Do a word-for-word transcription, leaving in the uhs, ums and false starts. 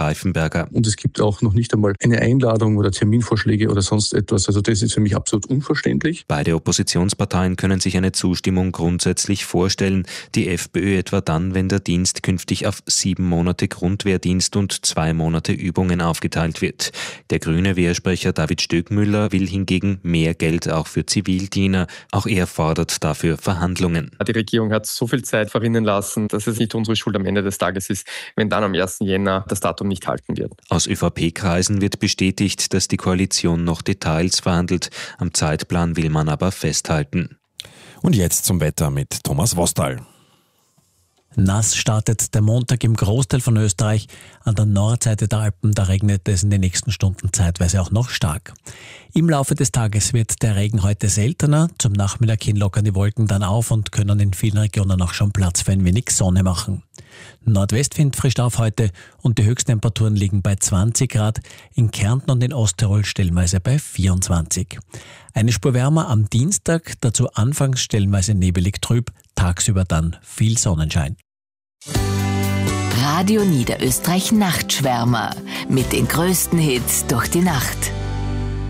Reifenberger. Und es gibt auch noch nicht einmal eine Einladung oder Terminvorschläge oder sonst etwas. Also das ist für mich absolut unverständlich. Beide Oppositionsparteien können sich eine Zustimmung grundsätzlich vorstellen. Die FPÖ etwa dann, wenn der Dienst künftig auf sieben Monate Grundwehrdienst und zwei Monate Übungen aufgeteilt wird. Der grüne Wehrsprecher David Stöckmüller will hingegen mehr Geld auch für Zivildiener. Auch er fordert dafür Verhandlungen. Die Regierung hat so viel Zeit verrinnen lassen, dass es nicht unsere Schuld am Ende des Tages ist, wenn dann am ersten Jänner das Datum nicht halten wird. Aus ÖVP-Kreisen wird bestätigt, dass die Koalition noch Details verhandelt. Am Zeitplan will man aber festhalten. Und jetzt zum Wetter mit Thomas Wostal. Nass startet der Montag im Großteil von Österreich. An der Nordseite der Alpen, da regnet es in den nächsten Stunden zeitweise auch noch stark. Im Laufe des Tages wird der Regen heute seltener. Zum Nachmittag hin lockern die Wolken dann auf und können in vielen Regionen auch schon Platz für ein wenig Sonne machen. Nordwestwind frischt auf heute und die Höchsttemperaturen liegen bei zwanzig Grad, in Kärnten und in Osttirol stellenweise bei vierundzwanzig. Eine Spur wärmer am Dienstag, dazu anfangs stellenweise nebelig trüb, tagsüber dann viel Sonnenschein. Radio Niederösterreich Nachtschwärmer mit den größten Hits durch die Nacht.